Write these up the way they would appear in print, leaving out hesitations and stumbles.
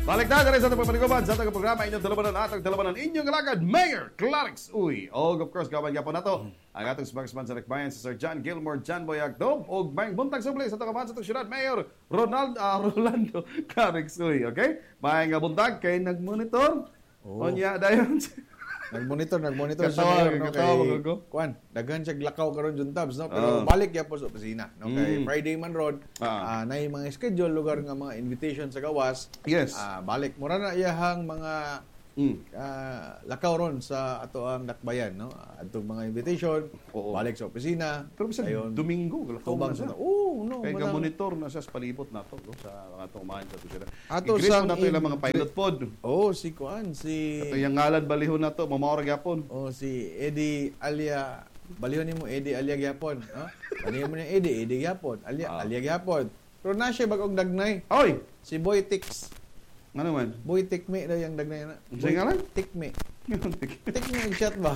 Balik na rin sa itong pagpaniguban sa itong programa inyong dalabanan inyong kalagad, Mayor Clarix Uy. O, of course, gawan nga po na to ang atong spokesman sa Rekbayan, si Sir John Gilmore, John Boyagdo, o mayang buntag subli sa itong kaman sa itong syudad, Mayor Rolando Clarix Uy. Okay? Mayang buntag kay nag-monitor. O niya, dayon. Nag-monitor sa Katawa, mayor, no? katawa, Kay, magago. Kuan, daghan siya lakaw karon Jun Tabs, no? Pero balik ya po sa opisina, no? Kay Friday man rod, na yung mga schedule, lugar nga mga invitation sa gawas. Yes. Balik. Mura na iyahang mga lakaw ron sa ato ang dakbayan, no? Atong mga invitation, Oo. balik sa opisina. Pero bisa Ayun. Domingo, Tubang na siya. sa no. Kaya walang- monitor na siya sa palibot na to, no? Sa atong umahan sa ito. Ato I-greet sang mo na to ilang mga pilot pod. si Kuan, si Ito yung ngalad balihon na to, mamawar gyapon. si Eddie Alia. Balihon nimo Eddie Alia gyapon, no? Balihon mo ni Eddie gyapon, Alia gyapon. Pero na siya bagong dagnay. Oy! Si Boy Tix. Ano man? Boy Tikme daw yung dagnay na. Sige nga lang. Tikme. Tikme ang shot ba?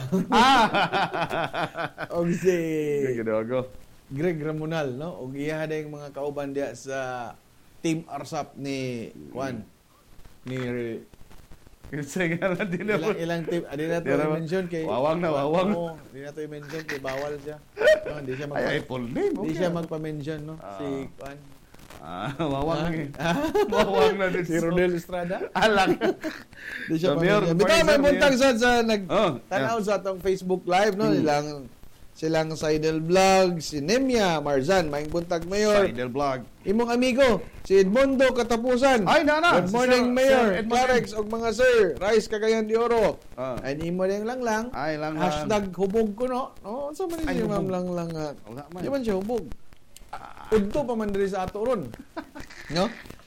Ah! Og si Gagadago. Greg Ramonal, no? Og iya da yung mga kauban diya sa Team Arsap ni Juan. Ni Sige nga lang din ako. ilang team. Di na to Di na ba? i-mention kay Wawang na, wawang. Oo, di na to i-mention kay bawal siya. No, hindi siya Ay, full name. Hindi Okay. siya magpa-mention, no? Si Juan. Wawang na eh. Wawang na din. Si Rodel Estrada. Alang. Di siya Mayor, pa-mention. Bitaw may buntag sa tanaw Oh, sa atong Facebook Live, no? Silang Seidel Vlog, si Nemia Marzan, maing buntag Mayor. Seidel Vlog. Imong amigo, si Edmundo Katapusan. Ay, nana. Good morning, Si Mayor. Sir Edmundo. Clarex og mga sir. Rice Cagayan de Oro. Ah. Ay, imo lang. Ay, lang. Hashtag hubog ko, no? No, sa man Ay, si ma'am hubog. lang. Wala man. Di man siya hubog. Udto pa man diri sa ato ron. No?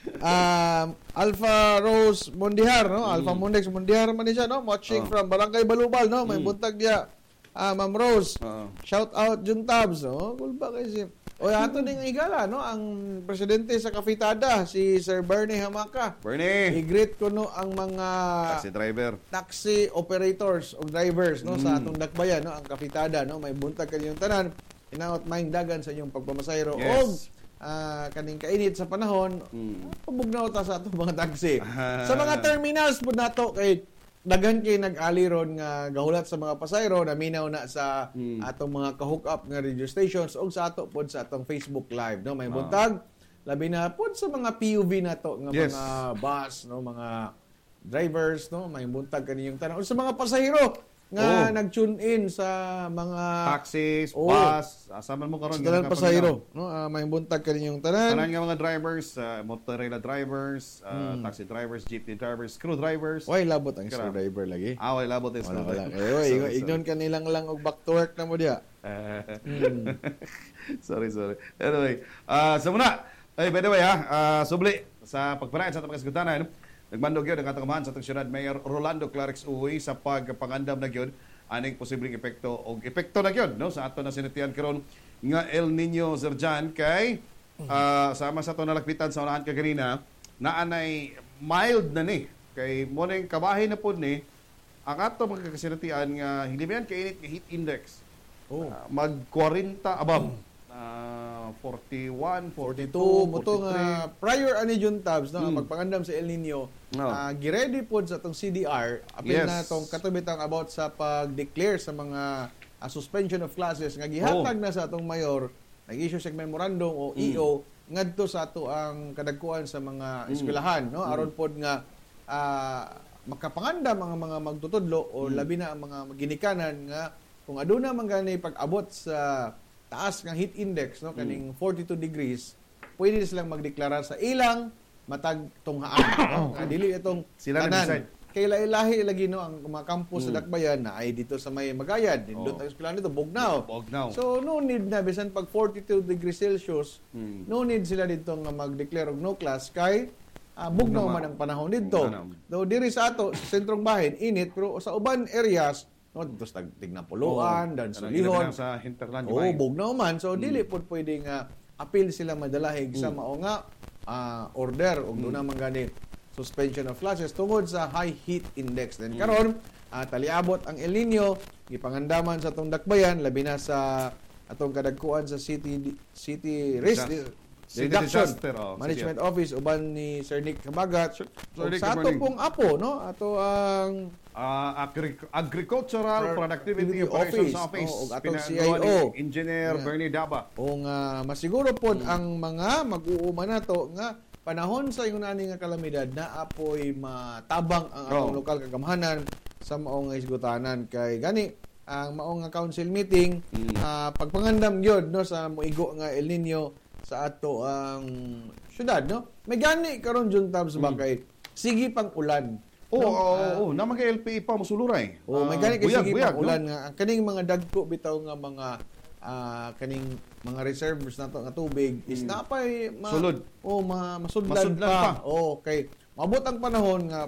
Alpha Rose Mondihar, no? Alpha Mondex Mondihar man siya, no? Watching from Barangay Balubal, no? May buntag diya. Ma'am Rose. Shout out Jun Tabs, no? Kulba kay si o ato ding igala, no? Ang presidente sa Kafitada, si Sir Bernie Hamaka. Bernie. I-greet ko no ang mga Taxi driver. taxi operators o drivers no sa atong dakbayan, no? Ang Kafitada, no? May buntag kanyang tanan. Inaot maing dagan sa inyong pagpamasayro. Yes. Og kaning kainit sa panahon, pabugnaw ta sa atong mga taxi. Sa mga terminals po nato kay daghan kay nag-ali ron nga gahulat sa mga pasayro na minaw na sa atong mga ka-hook up nga radio stations og sa ato pod sa atong Facebook Live, no? May buntag labi na pod sa mga PUV nato nga Yes. mga bus, no? Mga drivers, no? May buntag kaniyong tanan sa mga pasahero nga nag-tune in sa mga Taxis, Oo. bus. Asaman mo karon. sa tanan pasahero, no? May buntag kaniyong tanan. Tanan nga mga drivers, motorela drivers, taxi drivers, jeepney drivers, crew drivers. Why labot ang Kara. screwdriver lagi? Away labot is Wala. Ignon kanilang lang og back to work na mo diya. Sorry. Anyway, sa muna. Ay, by the way, subli sa pagpanayan sa atong kasigudanan, nagmandog yun ang atong amahan sa atong syudad, Mayor Rolando Clarix Uy, sa pagpangandam na yun, aning posibleng epekto o epekto na yun, no? Sa ato na sinitian karon nga El Nino Zerjan kay sama sa ato nalakpitan sa unahan kaganina, naanay mild na ni. Kay mo ning kabahin na pod ni, ang ato mga kasinatian nga hindi ba yan kainit nga heat index. Mag 40 above. 41, 42, 42 mo to 43. nga prior ani Jun Tabs no magpangandam sa El Nino. Giready pod sa tong CDR apil Yes. na tong katubitang about sa pag-declare sa mga suspension of classes nga gihatag na sa atong mayor, nag-issue siya memorandum o EO ngadto sa ato ang kadagkuan sa mga eskwelahan, no? Aron pod nga makapangandam ang mga magtutudlo o labi na ang mga ginikanan nga kung aduna man gani pag-abot sa taas nga heat index, no, kaning 42 degrees, pwede silang magdeklara sa ilang matag tunghaan, no? Nga dili itong Sila na decide. Kay lahi lagi no ang mga campus sa Dakbayan na ay dito sa may Magayan, dindot ang eskwelahan dito Bugnaw. So no need na bisan pag 42 degrees Celsius, no need sila dito nga mag-declare og no class kay bugnaw man ang panahon dito. Though diri sa ato sa sentrong bahin init, pero sa uban areas no, dito sa Tignapuluan, dan sa Lihon. Sa hinterland. Bugnaw man. So, dili po pwede nga appeal sila madalahig sa mao nga order o doon naman gani suspension of classes tungod sa high heat index. Then karon taliabot ang El Nino, gipangandaman sa atong Dakbayan, labi na sa atong kadagkuan sa city City Reduction Disaster, Management Office uban ni Sir Nick Kabagat. Sir Ug Nick, sa good ato morning. pong apo, no? Ato ang Agricultural Productivity Operations Office. ug atong Pinagawa CIO. ni Engineer Bernie Daba. O nga masiguro pod ang mga mag-uuma nato nga panahon sa ingon ani nga kalamidad na apoy matabang ang atong lokal kagamhanan sa maong nga isgutanan kay gani ang maong nga council meeting pagpangandam gyud no sa moigo nga El Nino sa ato ang syudad no may gani karon juntab sa bakay sige pang ulan Na mag-LPA pa musuluray. may gani kay sige Buyag, pang ulan nga ang kaning mga dagko bitaw nga mga kaning mga reservoirs nato nga tubig is napay Sulod. masudlan pa. Okay. Mabot ang panahon nga